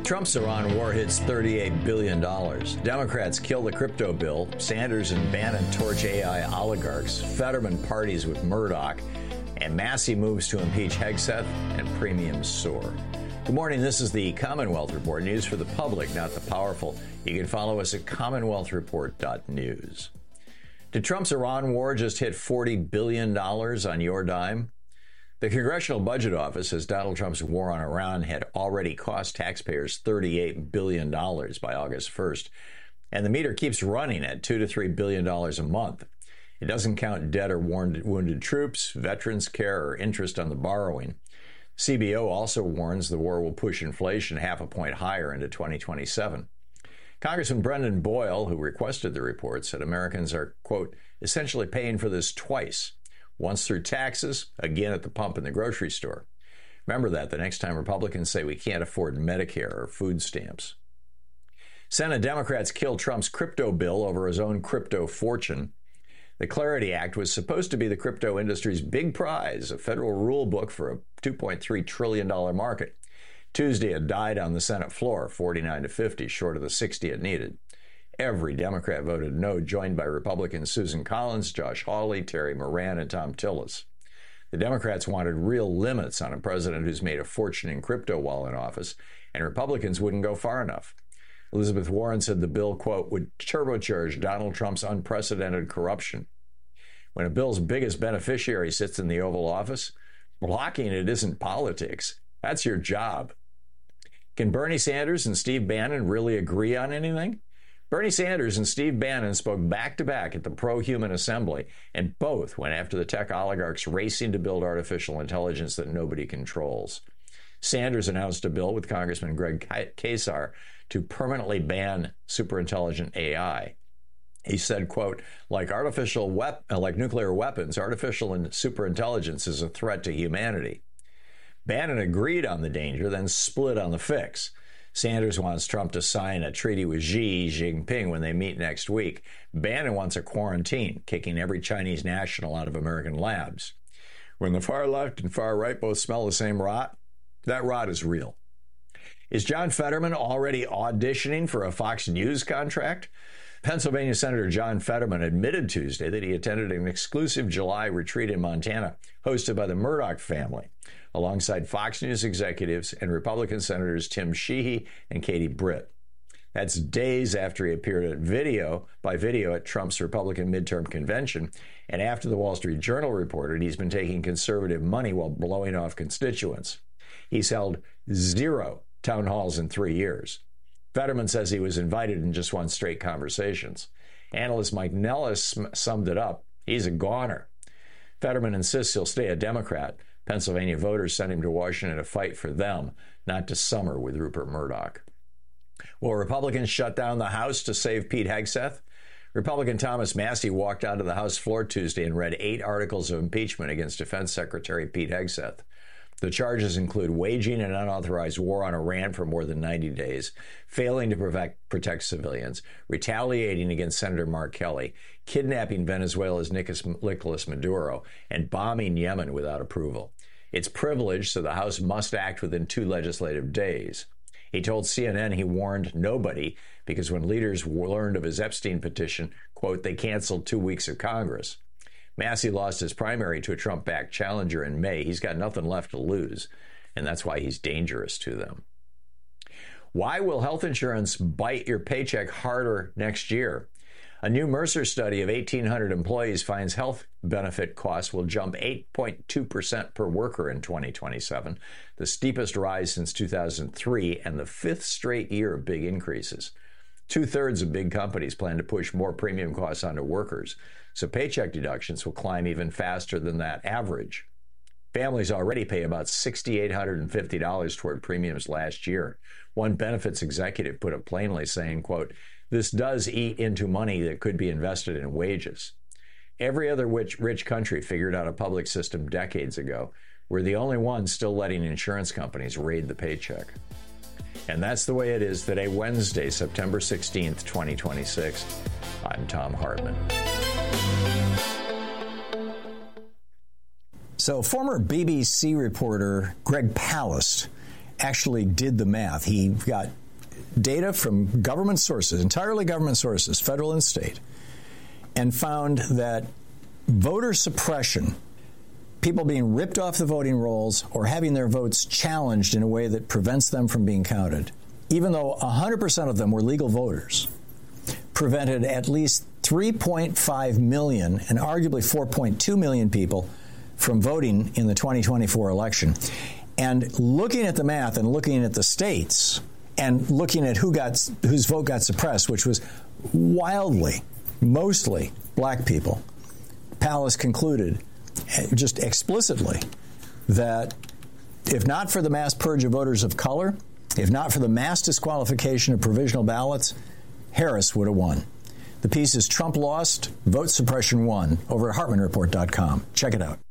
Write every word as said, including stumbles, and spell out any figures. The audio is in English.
Trump's Iran war hits thirty-eight billion dollars. Democrats kill the crypto bill. Sanders and Bannon torch A I oligarchs. Fetterman parties with Murdoch. And Massey moves to impeach Hegseth, and premiums soar. Good morning. This is the Commonwealth Report, news for the public, not the powerful. You can follow us at commonwealth report dot news. Did Trump's Iran war just hit forty billion dollars on your dime? The Congressional Budget Office says Donald Trump's war on Iran had already cost taxpayers thirty-eight billion dollars by August first, and the meter keeps running at two to three billion dollars a month. It doesn't count dead or wounded troops, veterans care, or interest on the borrowing. C B O also warns the war will push inflation half a point higher into twenty twenty-seven. Congressman Brendan Boyle, who requested the report, said Americans are, quote, essentially paying for this twice. Once through taxes, again at the pump in the grocery store. Remember that the next time Republicans say we can't afford Medicare or food stamps. Senate Democrats killed Trump's crypto bill over his own crypto fortune. The Clarity Act was supposed to be the crypto industry's big prize, a federal rule book for a two point three trillion dollars market. Tuesday, it died on the Senate floor, forty-nine to fifty, short of the sixty it needed. Every Democrat voted no, joined by Republicans Susan Collins, Josh Hawley, Terry Moran, and Tom Tillis. The Democrats wanted real limits on a president who's made a fortune in crypto while in office, and Republicans wouldn't go far enough. Elizabeth Warren said the bill, quote, would turbocharge Donald Trump's unprecedented corruption. When a bill's biggest beneficiary sits in the Oval Office, blocking it isn't politics. That's your job. Can Bernie Sanders and Steve Bannon really agree on anything? Bernie Sanders and Steve Bannon spoke back-to-back at the Pro-Human Assembly, and both went after the tech oligarchs racing to build artificial intelligence that nobody controls. Sanders announced a bill with Congressman Greg Casar to permanently ban superintelligent A I. He said, quote, like artificial wep- like nuclear weapons, artificial and superintelligence is a threat to humanity. Bannon agreed on the danger, then split on the fix. Sanders wants Trump to sign a treaty with Xi Jinping when they meet next week. Bannon wants a quarantine, kicking every Chinese national out of American labs. When the far left and far right both smell the same rot, that rot is real. Is John Fetterman already auditioning for a Fox News contract? Pennsylvania Senator John Fetterman admitted Tuesday that he attended an exclusive July retreat in Montana hosted by the Murdoch family, alongside Fox News executives and Republican Senators Tim Sheehy and Katie Britt. That's days after he appeared at video by video at Trump's Republican midterm convention, and after the Wall Street Journal reported he's been taking conservative money while blowing off constituents. He's held zero town halls in three years. Fetterman says he was invited in just one straight conversations. Analyst Mike Nellis summed it up. He's a goner. Fetterman insists he'll stay a Democrat. Pennsylvania voters sent him to Washington to fight for them, not to summer with Rupert Murdoch. Will Republicans shut down the House to save Pete Hegseth? Republican Thomas Massey walked onto the House floor Tuesday and read eight articles of impeachment against Defense Secretary Pete Hegseth. The charges include waging an unauthorized war on Iran for more than ninety days, failing to protect, protect civilians, retaliating against Senator Mark Kelly, kidnapping Venezuela's Nicolas Maduro, and bombing Yemen without approval. It's privileged, so the House must act within two legislative days. He told C N N he warned nobody because when leaders learned of his Epstein petition, quote, they canceled two weeks of Congress. Massey lost his primary to a Trump-backed challenger in May. He's got nothing left to lose, and that's why he's dangerous to them. Why will health insurance bite your paycheck harder next year? A new Mercer study of eighteen hundred employees finds health benefit costs will jump eight point two percent per worker in twenty twenty-seven, the steepest rise since two thousand three and the fifth straight year of big increases. Two-thirds of big companies plan to push more premium costs onto workers, so paycheck deductions will climb even faster than that average. Families already pay about six thousand eight hundred fifty dollars toward premiums last year. One benefits executive put it plainly, saying, quote, this does eat into money that could be invested in wages. Every other rich, rich country figured out a public system decades ago. We're the only ones still letting insurance companies raid the paycheck. And that's the way it is today, Wednesday, September sixteenth, twenty twenty-six. I'm Thom Hartmann. So former B B C reporter Greg Palast actually did the math. He got data from government sources, entirely government sources, federal and state, and found that voter suppression, people being ripped off the voting rolls or having their votes challenged in a way that prevents them from being counted, even though one hundred percent of them were legal voters, prevented at least three point five million and arguably four point two million people from voting in the twenty twenty-four election. And looking at the math and looking at the states and looking at who got whose vote got suppressed, which was wildly, mostly black people, Pallas concluded just explicitly that if not for the mass purge of voters of color, if not for the mass disqualification of provisional ballots, Harris would have won. The piece is Trump Lost, Vote Suppression Won, over at Hartmann Report dot com. Check it out.